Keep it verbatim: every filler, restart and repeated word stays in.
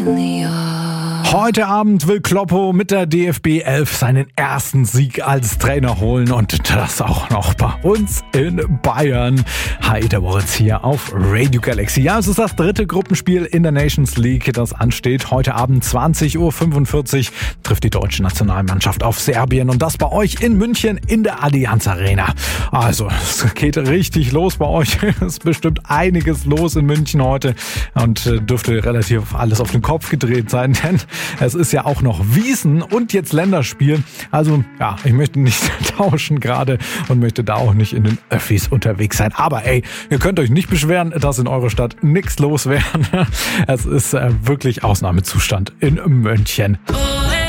Heute Abend will Kloppo mit der D F B elf seinen ersten Sieg als Trainer holen und das auch noch bei uns in Bayern. Hi, der Moritz hier auf Radio Galaxy. Ja, es ist das dritte Gruppenspiel in der Nations League, das ansteht. Heute Abend zwanzig Uhr fünfundvierzig trifft die deutsche Nationalmannschaft auf Serbien und das bei euch in München in der Allianz Arena. Also, es geht richtig los bei euch. Es ist bestimmt einiges los in München heute und dürfte relativ alles auf den Kopf gedreht sein, denn es ist ja auch noch Wiesn und jetzt Länderspiel. Also ja, ich möchte nicht tauschen gerade und möchte da auch nicht in den Öffis unterwegs sein. Aber ey, ihr könnt euch nicht beschweren, dass in eurer Stadt nichts los wäre. Es ist äh, wirklich Ausnahmezustand in München.